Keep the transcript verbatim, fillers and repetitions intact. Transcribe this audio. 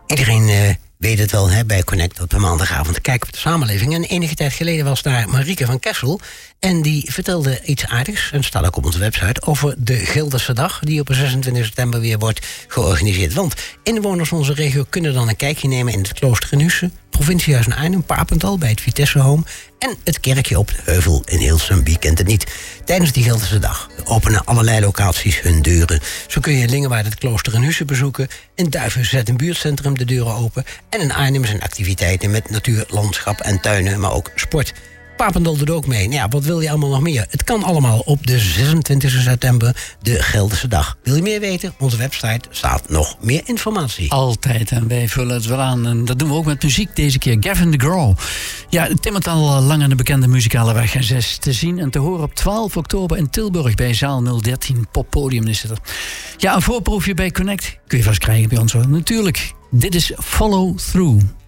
Iedereen uh, weet het wel, hè, bij Connect op de maandagavond kijken we de samenleving. En enige tijd geleden was daar Marieke van Kessel. En die vertelde iets aardigs, en staat ook op onze website, over de Gelderse Dag, die op zesentwintig september weer wordt georganiseerd. Want inwoners van onze regio kunnen dan een kijkje nemen in het klooster in Husse, provinciehuis in Arnhem, Papendal bij het Vitesse Home en het kerkje op de Heuvel in Hilsum. Wie kent het niet? Tijdens die Gelderse Dag openen allerlei locaties hun deuren. Zo kun je in Lingewaard het klooster in Husse bezoeken. In Duiven zet een buurtcentrum de deuren open. En in Arnhem zijn activiteiten met natuur, landschap en tuinen, maar ook sport. Papendal doet ook mee. Nou ja, wat wil je allemaal nog meer? Het kan allemaal op de zesentwintigste september, de Gelderse Dag. Wil je meer weten? Onze website staat nog meer informatie. Altijd, en wij vullen het wel aan. En dat doen we ook met muziek. Deze keer Gavin DeGraw. Ja, het timmert al lang aan de bekende muzikale weg. En ze is te zien en te horen op twaalf oktober in Tilburg bij zaal nul dertien. Poppodium is het er. Ja, een voorproefje bij Connect kun je vast krijgen bij ons hoor. Natuurlijk, dit is Follow Through.